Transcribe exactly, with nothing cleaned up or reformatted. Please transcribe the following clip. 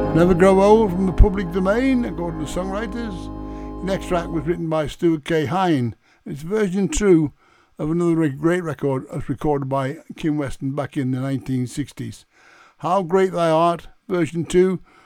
Never Grow Old from the public domain, according to songwriters. The next track was written by Stuart K. Hine. It's a version true of another great record as recorded by Kim Weston back in the nineteen sixties. How Great Thou Art, version two,